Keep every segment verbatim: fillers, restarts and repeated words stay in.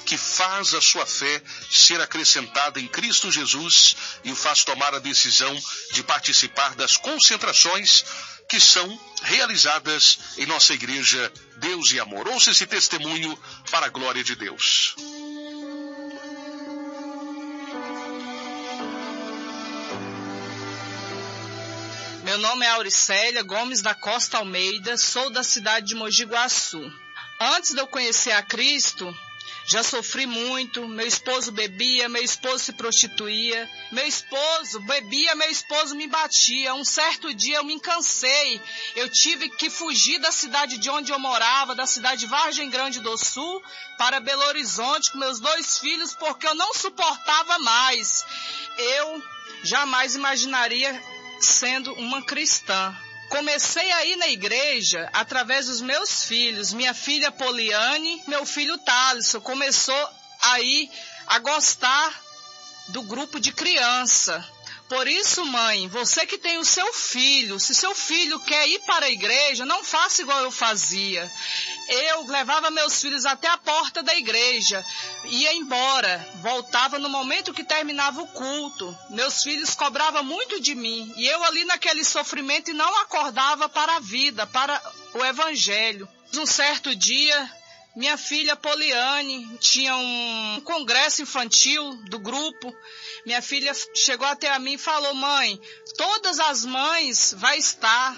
que faz a sua fé ser acrescentada em Cristo Jesus e o faz tomar a decisão de participar das concentrações que são realizadas em nossa igreja Deus e Amor. Ouça esse testemunho para a glória de Deus. Meu nome é Auricélia Gomes da Costa Almeida, sou da cidade de Mogi Guaçu. Antes de eu conhecer a Cristo, já sofri muito, meu esposo bebia, meu esposo se prostituía, meu esposo bebia, meu esposo me batia. Um certo dia eu me cansei, eu tive que fugir da cidade de onde eu morava, da cidade de Vargem Grande do Sul, para Belo Horizonte com meus dois filhos, porque eu não suportava mais. Eu jamais imaginaria sendo uma cristã. Comecei a ir na igreja através dos meus filhos. Minha filha Poliane, meu filho Thaleson, começou a ir a gostar do grupo de criança. Por isso, mãe, você que tem o seu filho, se seu filho quer ir para a igreja, não faça igual eu fazia. Eu levava meus filhos até a porta da igreja, ia embora, voltava no momento que terminava o culto. Meus filhos cobravam muito de mim, e eu ali naquele sofrimento e não acordava para a vida, para o evangelho. Um certo dia, minha filha Poliane tinha um congresso infantil do grupo. Minha filha chegou até a mim e falou: mãe, todas as mães vai estar,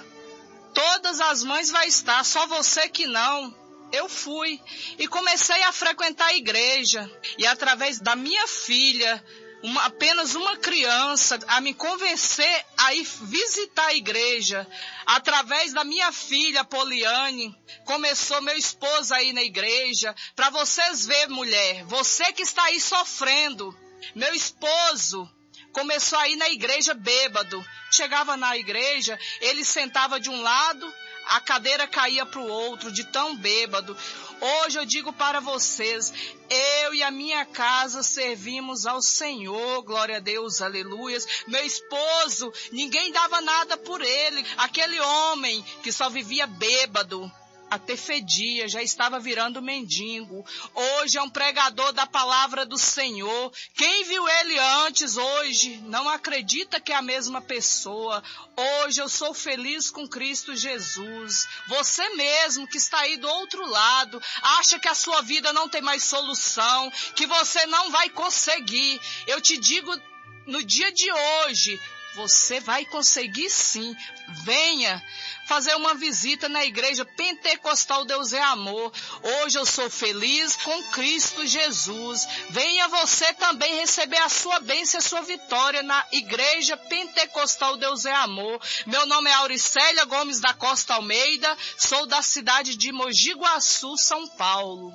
todas as mães vai estar, só você que não. Eu fui e comecei a frequentar a igreja. E através da minha filha, uma, apenas uma criança, a me convencer a ir visitar a igreja. Através da minha filha, Poliane, começou meu esposo a ir na igreja. Para vocês verem, mulher, você que está aí sofrendo. Meu esposo começou a ir na igreja bêbado. Chegava na igreja, ele sentava de um lado, a cadeira caía para o outro, de tão bêbado. Hoje eu digo para vocês, eu e a minha casa servimos ao Senhor, glória a Deus, aleluias. Meu esposo, ninguém dava nada por ele. Aquele homem que só vivia bêbado, até fedia, já estava virando mendigo. Hoje é um pregador da palavra do Senhor. Quem viu ele antes, hoje, não acredita que é a mesma pessoa. Hoje eu sou feliz com Cristo Jesus. Você mesmo que está aí do outro lado, acha que a sua vida não tem mais solução, que você não vai conseguir. Eu te digo, no dia de hoje, você vai conseguir sim. Venha fazer uma visita na igreja Pentecostal Deus é Amor. Hoje eu sou feliz com Cristo Jesus. Venha você também receber a sua bênção e a sua vitória na igreja Pentecostal Deus é Amor. Meu nome é Auricélia Gomes da Costa Almeida, sou da cidade de Mogi Guaçu, São Paulo.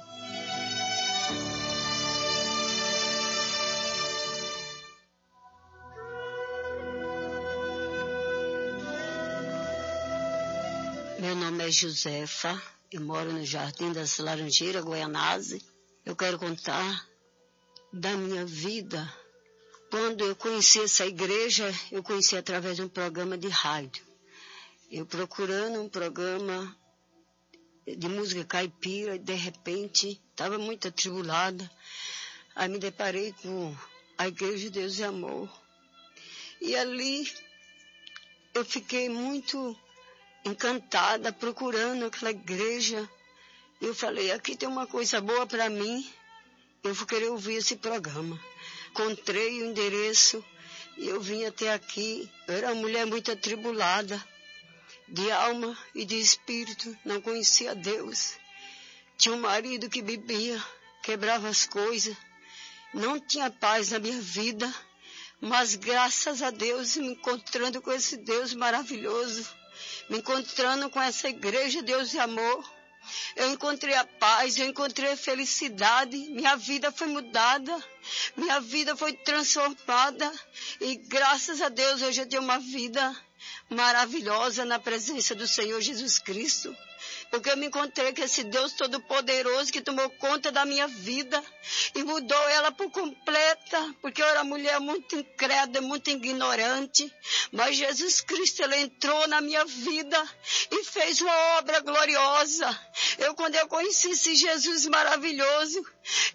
Meu nome é Josefa, eu moro no Jardim das Laranjeiras, Goianazes. Eu quero contar da minha vida. Quando eu conheci essa igreja, eu conheci através de um programa de rádio. Eu procurando um programa de música caipira, e de repente, estava muito atribulada. Aí me deparei com a Igreja de Deus e Amor. E ali eu fiquei muito encantada, procurando aquela igreja. Eu falei, aqui tem uma coisa boa para mim, eu vou querer ouvir esse programa. Encontrei o endereço e eu vim até aqui. Eu era uma mulher muito atribulada, de alma e de espírito, não conhecia Deus. Tinha um marido que bebia, quebrava as coisas, não tinha paz na minha vida, mas graças a Deus, me encontrando com esse Deus maravilhoso, me encontrando com essa igreja Deus e Amor, eu encontrei a paz, eu encontrei a felicidade, minha vida foi mudada, minha vida foi transformada e graças a Deus hoje eu tenho uma vida maravilhosa na presença do Senhor Jesus Cristo. Porque eu me encontrei com esse Deus Todo-Poderoso que tomou conta da minha vida e mudou ela por completa, porque eu era mulher muito incrédula, muito ignorante, mas Jesus Cristo, Ele entrou na minha vida e fez uma obra gloriosa. Eu, quando eu conheci esse Jesus maravilhoso,